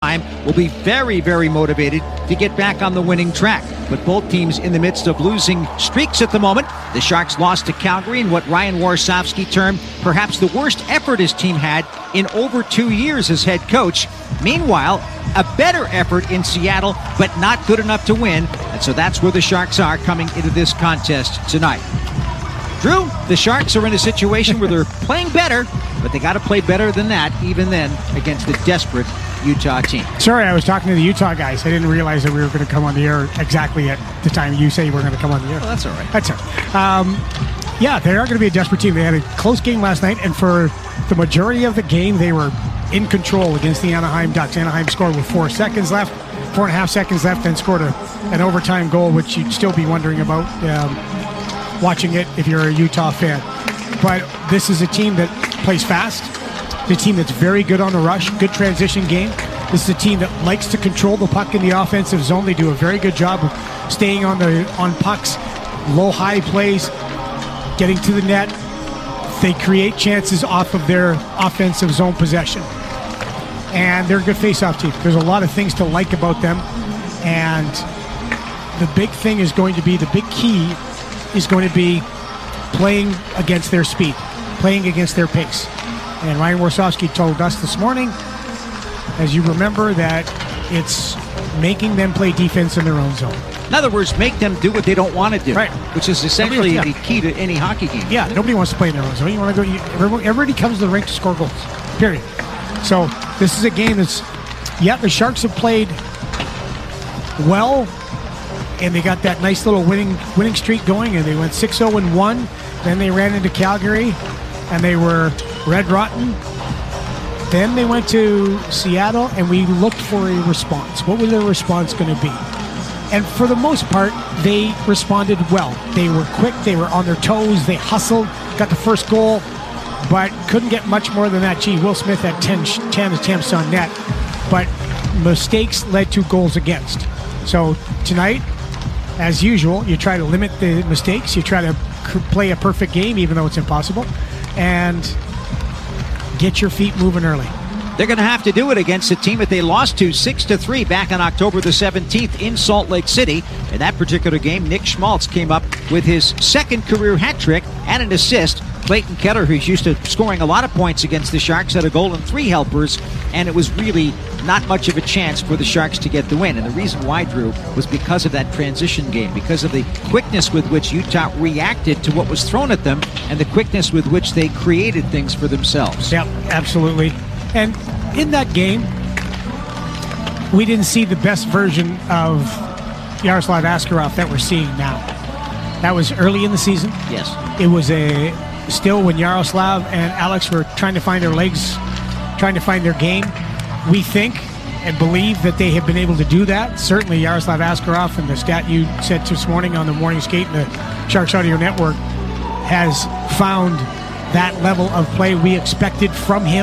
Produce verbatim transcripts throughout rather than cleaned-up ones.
Anaheim will be very, very motivated to get back on the winning track. But both teams in the midst of losing streaks at the moment. The Sharks lost to Calgary in what Ryan Warsofsky termed perhaps the worst effort his team had in over two years as head coach. Meanwhile, a better effort in Seattle, but not good enough to win. And so that's where the Sharks are coming into this contest tonight. Drew, the Sharks are in a situation where they're playing better, but they got to play better than that, even then, against the desperate Utah team. Sorry, I was talking to the Utah guys. I didn't realize that we were going to come on the air exactly at the time you say we're going to come on the air. Well, that's all right. That's all right. Um, yeah, they are going to be a desperate team. They had a close game last night, and for the majority of the game, they were in control against the Anaheim Ducks. Anaheim scored with four seconds left, four and a half seconds left, and scored a, an overtime goal, which you'd still be wondering about um, watching it if you're a Utah fan. But this is a team that plays fast. It's a team that's very good on the rush, good transition game. This is a team that likes to control the puck in the offensive zone. They do a very good job of staying on the on pucks, low-high plays, getting to the net. They create chances off of their offensive zone possession. And they're a good face-off team. There's a lot of things to like about them. And the big thing is going to be, the big key is going to be playing against their speed, playing against their pace. And Ryan Warsofsky told us this morning, as you remember, that it's making them play defense in their own zone. In other words, make them do what they don't want to do, right? Which is essentially yeah. the key to any hockey game. Yeah, nobody wants to play in their own zone. You want to go. You, everybody, everybody comes to the rink to score goals. Period. So this is a game that's, yeah, the Sharks have played well, and they got that nice little winning winning streak going, and they went six oh and one. Then they ran into Calgary, and they were red rotten. Then they went to Seattle, and we looked for a response. What was their response going to be? And for the most part, they responded well. They were quick, they were on their toes, they hustled, got the first goal, but couldn't get much more than that. Gee, Will Smith had ten, ten attempts on net, but mistakes led to goals against. So tonight, as usual, you try to limit the mistakes, you try to play a perfect game, even though it's impossible, and get your feet moving early. They're going to have to do it against a team that they lost to six to three back on October the seventeenth in Salt Lake City. In that particular game, Nick Schmaltz came up with his second career hat trick and an assist. Clayton Keller, who's used to scoring a lot of points against the Sharks, had a goal and three helpers, and it was really not much of a chance for the Sharks to get the win. And the reason why, Drew, was because of that transition game, because of the quickness with which Utah reacted to what was thrown at them and the quickness with which they created things for themselves. Yep, absolutely. And in that game, we didn't see the best version of Yaroslav Askarov that we're seeing now. That was early in the season. Yes. It was a still when Yaroslav and Alex were trying to find their legs, trying to find their game. We think and believe that they have been able to do that. Certainly Yaroslav Askarov, and the stat you said this morning on the morning skate and the Sharks Audio Network, has found that level of play we expected from him.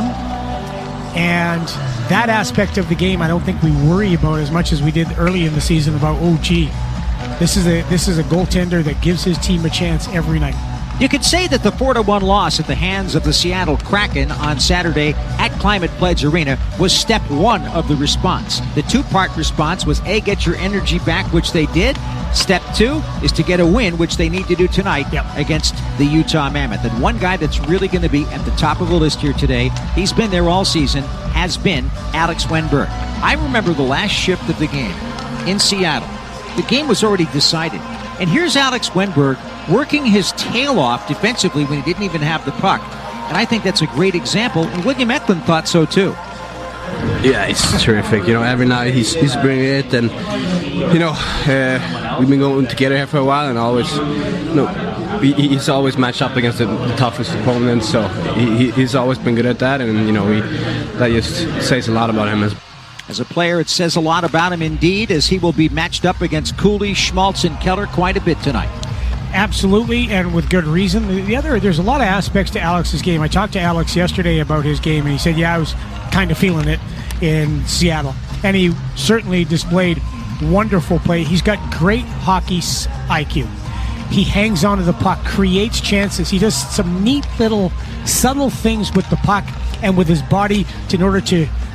And that aspect of the game, I don't think we worry about as much as we did early in the season about, oh, gee, this is a this is a goaltender that gives his team a chance every night. You could say that the four to one loss at the hands of the Seattle Kraken on Saturday at Climate Pledge Arena was step one of the response. The two-part response was, A, get your energy back, which they did. Step two is to get a win, which they need to do tonight yep. against the Utah Mammoth. And one guy that's really going to be at the top of the list here today, he's been there all season, has been Alex Wennberg. I remember the last shift of the game in Seattle. The game was already decided. And here's Alex Wennberg working his tail off defensively when he didn't even have the puck. And I think that's a great example, and William Eklund thought so too. Yeah, it's terrific. You know, every night he's, he's bringing it, and, you know, uh, we've been going together here for a while, and always, you know, he, he's always matched up against the, the toughest opponents, so he, he's always been good at that, and, you know, we, that just says a lot about him as As a player, it says a lot about him indeed, as he will be matched up against Cooley, Schmaltz, and Keller quite a bit tonight. Absolutely, and with good reason. The other, there's a lot of aspects to Alex's game. I talked to Alex yesterday about his game, and he said, yeah, I was kind of feeling it in Seattle. And he certainly displayed wonderful play. He's got great hockey I Q. He hangs onto the puck, creates chances. He does some neat little subtle things with the puck and with his body to, in order to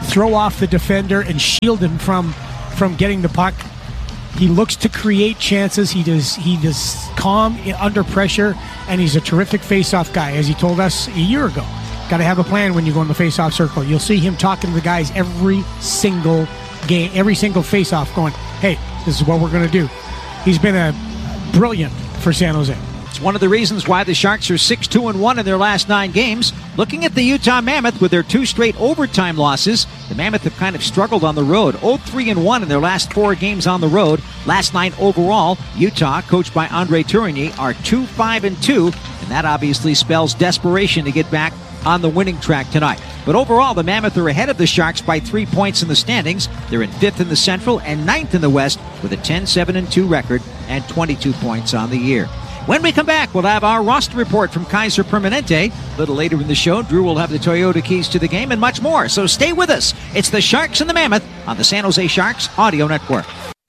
throw off the defender and shield him from from getting the puck. He looks to create chances. He does he does calm under pressure, and he's a terrific face-off guy, as he told us a year ago. Got to have a plan when you go in the face-off circle. You'll see him talking to the guys every single game, every single face-off, going, hey, this is what we're going to do. He's been a brilliant for San Jose. It's one of the reasons why the Sharks are six two and one in their last nine games. Looking at the Utah Mammoth with their two straight overtime losses, the Mammoth have kind of struggled on the road. oh three and one in their last four games on the road. Last nine overall, Utah, coached by Andre Tourigny, are two five and two, and that obviously spells desperation to get back on the winning track tonight. But overall, the Mammoth are ahead of the Sharks by three points in the standings. They're in fifth in the Central and ninth in the West with a ten seven and two record and twenty-two points on the year. When we come back, we'll have our roster report from Kaiser Permanente. A little later in the show, Drew will have the Toyota keys to the game and much more. So stay with us. It's the Sharks and the Mammoth on the San Jose Sharks Audio Network.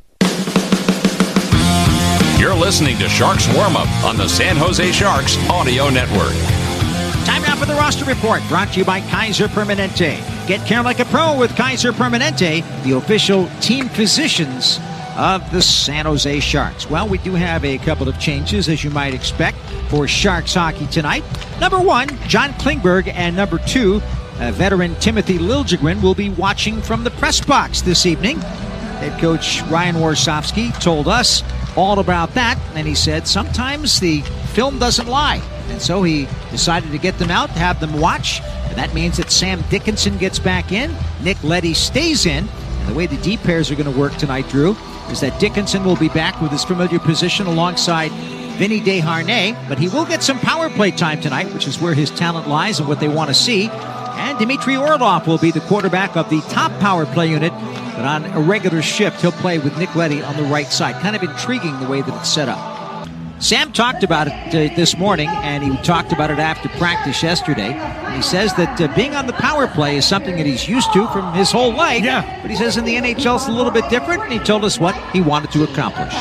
You're listening to Sharks Warm-Up on the San Jose Sharks Audio Network. Time now for the roster report, brought to you by Kaiser Permanente. Get care like a pro with Kaiser Permanente, the official team physicians of the San Jose Sharks. Well, we do have a couple of changes, as you might expect, for Sharks hockey tonight. Number one, John Klingberg, and number two, uh, veteran Timothy Liljegren will be watching from the press box this evening. Head coach Ryan Warsofsky told us all about that, and he said sometimes the film doesn't lie. And so he decided to get them out, have them watch, and that means that Sam Dickinson gets back in, Nick Leddy stays in, and the way the D pairs are going to work tonight, Drew, is that Dickinson will be back with his familiar position alongside Vinny Desharnais, but he will get some power play time tonight, which is where his talent lies and what they want to see. And Dmitry Orlov will be the quarterback of the top power play unit, but on a regular shift, he'll play with Nick Leddy on the right side. Kind of intriguing the way that it's set up. Sam talked about it uh, this morning, and he talked about it after practice yesterday. And he says that uh, being on the power play is something that he's used to from his whole life. Yeah. But he says in the N H L it's a little bit different, and he told us what he wanted to accomplish.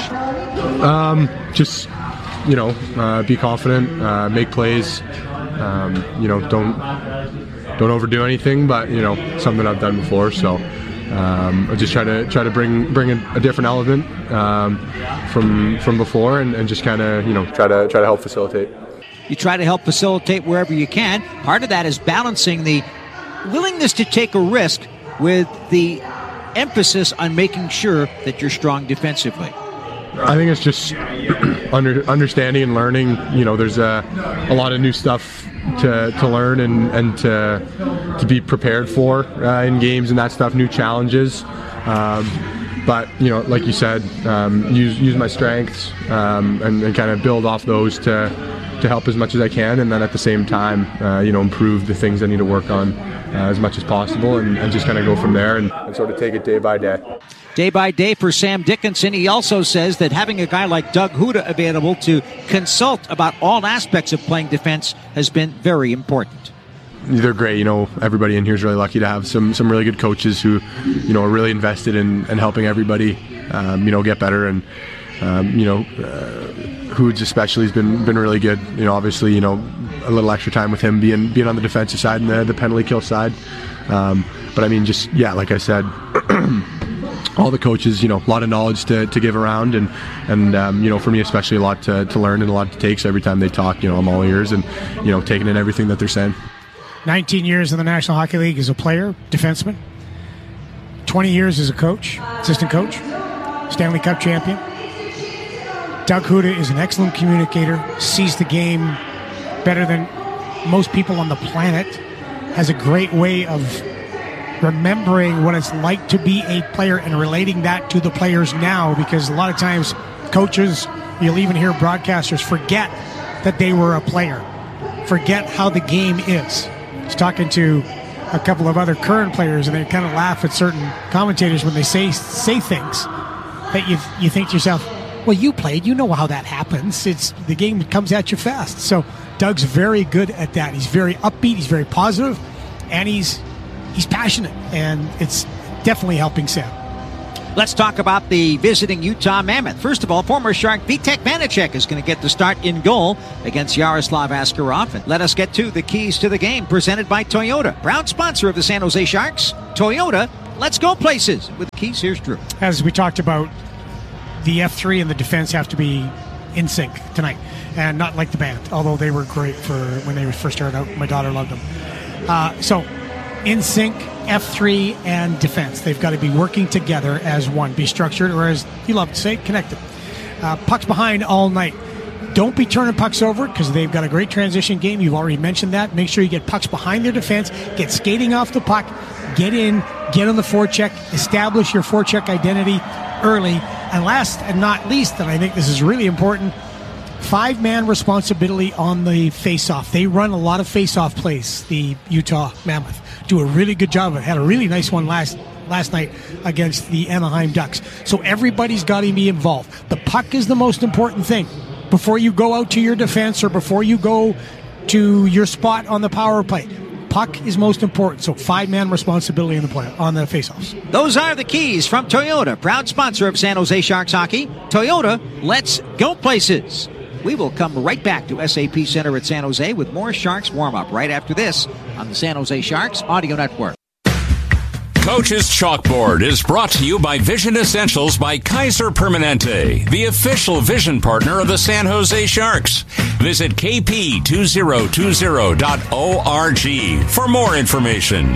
Um, just, you know, uh, be confident, uh, make plays. Um, you know, don't don't overdo anything, but you know, something I've done before. So. Um, I just try to try to bring bring a, a different element um, from from before, and, and just kind of you know try to try to help facilitate. You try to help facilitate wherever you can. Part of that is balancing the willingness to take a risk with the emphasis on making sure that you're strong defensively. I think it's just under, understanding and learning. You know, there's a, a lot of new stuff to, to learn and, and to to be prepared for uh, in games and that stuff, new challenges. Um, but, you know, like you said, um, use use my strengths um, and, and kind of build off those to to help as much as I can, and then at the same time, uh, you know, improve the things I need to work on uh, as much as possible, and, and just kind of go from there and, and sort of take it day by day. Day by day for Sam Dickinson. He also says that having a guy like Doug Huda available to consult about all aspects of playing defense has been very important. They're great. You know, everybody in here is really lucky to have some some really good coaches who, you know, are really invested in, in helping everybody, um, you know, get better. And, um, you know, uh, Hoods especially has been been really good. You know, obviously, you know, a little extra time with him being being on the defensive side and the, the penalty kill side. Um, but I mean, just, yeah, like I said, all the coaches, you know, a lot of knowledge to, to give around, and, and um, you know, for me especially, a lot to, to learn and a lot to take. So every time they talk, you know, I'm all ears and, you know, taking in everything that they're saying. nineteen years in the National Hockey League as a player, defenseman. twenty years as a coach, assistant coach, Stanley Cup champion. Doug Huda is an excellent communicator, sees the game better than most people on the planet, has a great way of remembering what it's like to be a player and relating that to the players now, because a lot of times coaches, you'll even hear broadcasters forget that they were a player, forget how the game is. I was talking to a couple of other current players, and they kind of laugh at certain commentators when they say say things that you you think to yourself, well, you played, you know how that happens. It's the game comes at you fast. So Doug's very good at that. He's very upbeat, he's very positive, and he's he's passionate, and it's definitely helping Sam. Let's talk about the visiting Utah Mammoth. First of all, former Shark Vitek Vanacek is going to get the start in goal against Yaroslav Askarov. And let us get to the keys to the game presented by Toyota, proud sponsor of the San Jose Sharks. Toyota, let's go places. With the keys, here's Drew. As we talked about, the F three and the defense have to be in sync tonight, and not like the band, although they were great for when they first started out. My daughter loved them. Uh, so, in sync, F three and defense. They've got to be working together as one. Be structured, or as you love to say, connected. Uh, pucks behind all night. Don't be turning pucks over because they've got a great transition game. You've already mentioned that. Make sure you get pucks behind their defense. Get skating off the puck. Get in. Get on the forecheck. Establish your forecheck identity early. And last and not least, and I think this is really important, five-man responsibility on the face-off. They run a lot of face-off plays, the Utah Mammoth. Do a really good job of it. Had a really nice one last last night against the Anaheim Ducks. So everybody's got to be involved. The puck is the most important thing. Before you go out to your defense or before you go to your spot on the power play, puck is most important. So five-man responsibility on the play, on the face-offs. Those are the keys from Toyota, proud sponsor of San Jose Sharks hockey. Toyota, let's go places. We will come right back to S A P Center at San Jose with more Sharks warm-up right after this on the San Jose Sharks Audio Network. Coach's Chalkboard is brought to you by Vision Essentials by Kaiser Permanente, the official vision partner of the San Jose Sharks. Visit k p two zero two zero dot org for more information.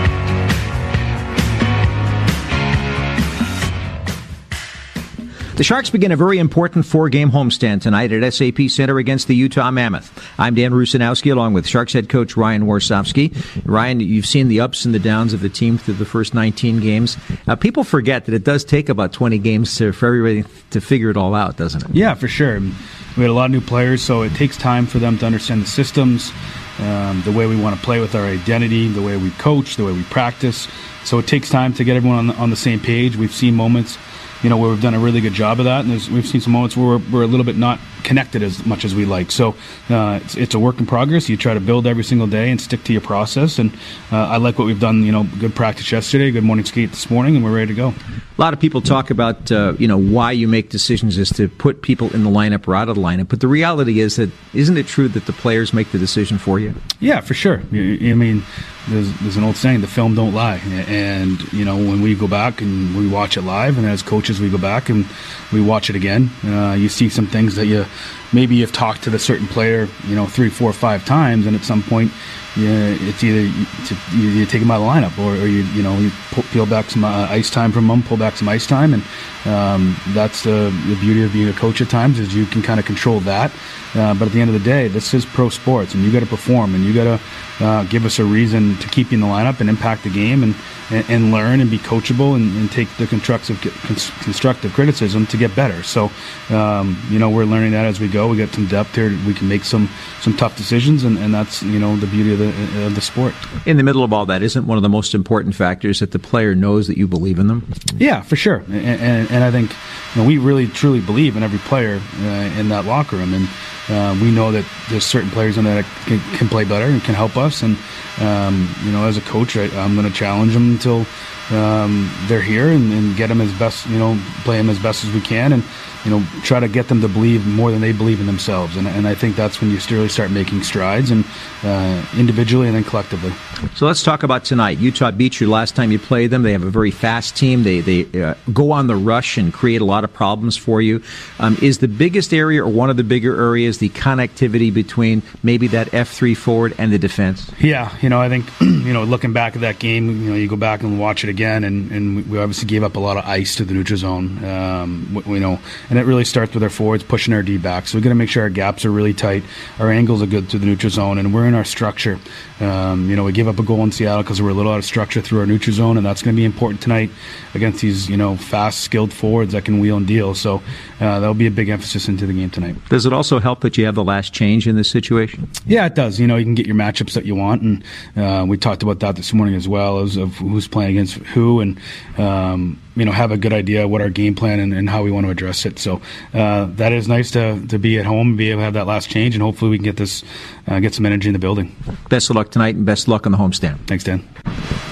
The Sharks begin a very important four-game homestand tonight at S A P Center against the Utah Mammoth. I'm Dan Rusanowski along with Sharks head coach Ryan Warsofsky. Ryan, you've seen the ups and the downs of the team through the first nineteen games. Uh, people forget that it does take about twenty games to, for everybody to figure it all out, doesn't it? Yeah, for sure. We had a lot of new players, so it takes time for them to understand the systems, um, the way we want to play with our identity, the way we coach, the way we practice. So it takes time to get everyone on the, on the same page. We've seen moments, you know, where we've done a really good job of that, and there's, we've seen some moments where we're, we're a little bit not connected as much as we like. So uh, it's, it's a work in progress. You try to build every single day and stick to your process, and uh, I like what we've done. You know, good practice yesterday, good morning skate this morning, and we're ready to go. A lot of people talk about, uh, you know, why you make decisions is to put people in the lineup or out of the lineup, but the reality is that, isn't it true that the players make the decision for you? Yeah, for sure. I mean, there's, there's an old saying, the film don't lie. And, you know, when we go back and we watch it live, and as coaches we go back and we watch it again, uh, you see some things that you maybe you've talked to the certain player, you know, three, four, five times, and at some point, yeah, it's either you, you, you take them out of the lineup, or, or you you know you pull, peel back some uh, ice time from them, pull back some ice time, and um, that's the, the beauty of being a coach at times, is you can kind of control that. Uh, but at the end of the day, this is pro sports, and you got to perform, and you got to uh, give us a reason to keep you in the lineup and impact the game, and and, and learn and be coachable, and, and take the constructive constructive criticism to get better. So um, you know, we're learning that as we go. We got some depth here. We can make some some tough decisions, and, and that's, you know, the beauty of the of the sport. In the middle of all that, isn't one of the most important factors that the player knows that you believe in them? Yeah, for sure. And, and, and I think, you know, we really truly believe in every player uh, in that locker room, and uh, we know that there's certain players in there that can, can play better and can help us. And um, you know, as a coach, I, I'm going to challenge them until um, they're here, and, and get them as best, you know, play them as best as we can, and you know, try to get them to believe more than they believe in themselves. And, and I think that's when you really start making strides, and uh, individually and then collectively. So let's talk about tonight. Utah beat you last time you played them. They have a very fast team. They they uh, go on the rush and create a lot of problems for you. Um, is the biggest area, or one of the bigger areas, the connectivity between maybe that F three forward and the defense? Yeah, you know, I think, you know, looking back at that game, you know, you go back and watch it again, and, and we obviously gave up a lot of ice to the neutral zone. Um, you know, and it really starts with our forwards pushing our D back. So we got to make sure our gaps are really tight, our angles are good to the neutral zone, and we're in our structure. Um, you know, we gave up a goal in Seattle because we're a little out of structure through our neutral zone, and that's going to be important tonight against these, you know, fast, skilled forwards that can wheel and deal. So uh, that'll be a big emphasis into the game tonight. Does it also help that you have the last change in this situation? Yeah, it does. You know, you can get your matchups that you want, and uh, we talked about that this morning as well, as of who's playing against who, and um, you know, have a good idea what our game plan and, and how we want to address it. So uh, that is nice to to be at home and be able to have that last change, and hopefully we can get this uh, get some energy in the building. Best of luck tonight, and best of luck on the homestand. Thanks, Dan. That's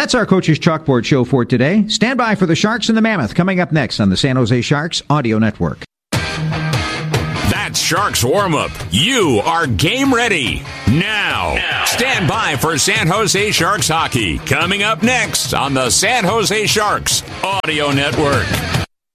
That's our Coach's Chalkboard show for today. Stand by for the Sharks and the Mammoth coming up next on the San Jose Sharks Audio Network. That's Sharks warm-up. You are game ready. Now, now, stand by for San Jose Sharks hockey coming up next on the San Jose Sharks Audio Network.